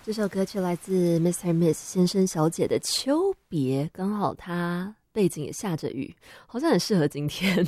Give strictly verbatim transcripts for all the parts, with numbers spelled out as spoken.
这首歌曲来自 Mister and Miss 先生小姐的秋别，刚好它背景也下着雨，好像很适合今天。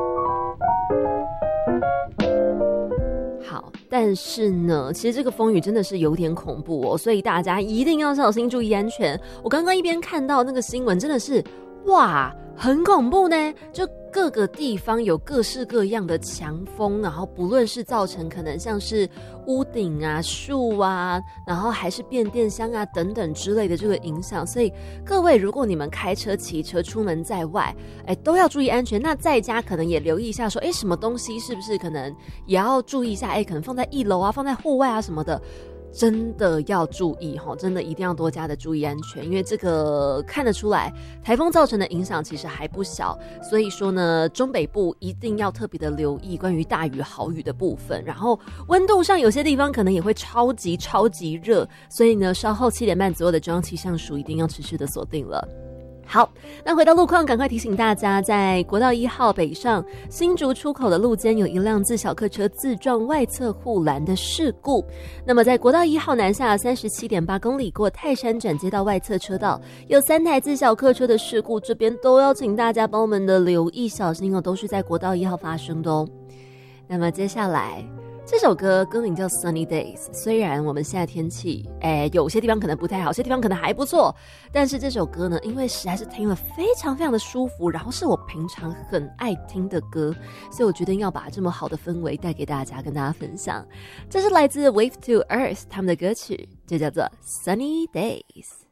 好，但是呢，其实这个风雨真的是有点恐怖哦，所以大家一定要小心，注意安全。我刚刚一边看到那个新闻，真的是哇，很恐怖呢，就各个地方有各式各样的强风，然后不论是造成可能像是屋顶啊、树啊，然后还是变电箱啊等等之类的这个影响，所以各位如果你们开车、骑车出门在外，哎，都要注意安全。那在家可能也留意一下说，哎，什么东西是不是可能也要注意一下，哎，可能放在一楼啊、放在户外啊什么的。真的要注意齁，真的一定要多加的注意安全，因为这个看得出来台风造成的影响其实还不小，所以说呢，中北部一定要特别的留意关于大雨豪雨的部分，然后温度上有些地方可能也会超级超级热，所以呢，稍后七点半左右的中央气象署一定要持续的锁定了。好，那回到路况，赶快提醒大家，在国道一号北上新竹出口的路肩有一辆自小客车自撞外侧护栏的事故。那么在国道一号南下 三十七点八 公里过泰山转接到外侧车道，有三台自小客车的事故，这边都要请大家帮我们的留意小心哦，都是在国道一号发生的哦。那么接下来这首歌歌名叫 Sunny Days， 虽然我们现在天气诶有些地方可能不太好，有些地方可能还不错，但是这首歌呢，因为实在是听了非常非常的舒服，然后是我平常很爱听的歌，所以我决定要把这么好的氛围带给大家，跟大家分享。这是来自 Wave to Earth 他们的歌曲，就叫做 Sunny Days。